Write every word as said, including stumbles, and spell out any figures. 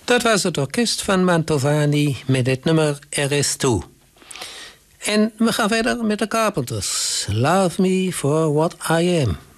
Dat was het orkest van Mantovani met het nummer Er is toe. En we gaan verder met de Carpenters. Love Me for What I Am.